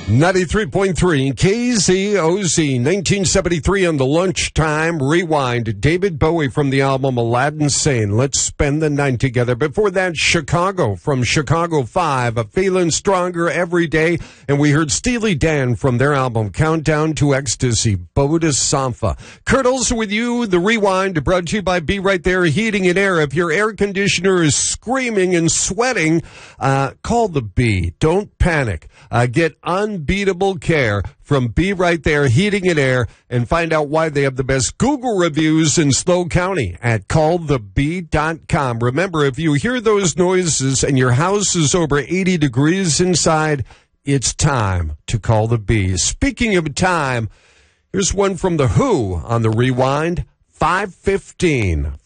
93.3 KZOZ, 1973 on the Lunchtime Rewind. David Bowie from the album Aladdin Sane. Let's spend the night together. Before that, Chicago from Chicago 5, Feeling Stronger Every Day. And we heard Steely Dan from their album Countdown to Ecstasy, Bodhisattva. Kurtles with you, the Rewind, brought to you by Be Right There Heating and Air. If your air conditioner is screaming and sweating, call the Bee. Don't panic. Get unbeatable care from Be Right There Heating and Air and find out why they have the best Google reviews in SLO County at callthebee.com. Remember, if you hear those noises and your house is over 80 degrees inside, it's time to call the Bee. Speaking of time, here's one from The Who on the Rewind. 5:15